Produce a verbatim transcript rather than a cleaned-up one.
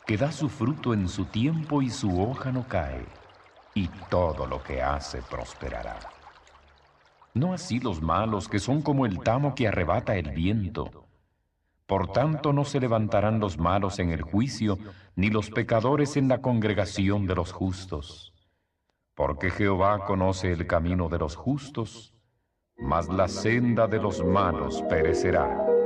que da su fruto en su tiempo y su hoja no cae, y todo lo que hace prosperará. No así los malos, que son como el tamo que arrebata el viento. Por tanto no se levantarán los malos en el juicio, ni los pecadores en la congregación de los justos. Porque Jehová conoce el camino de los justos, mas la senda de los malos perecerá.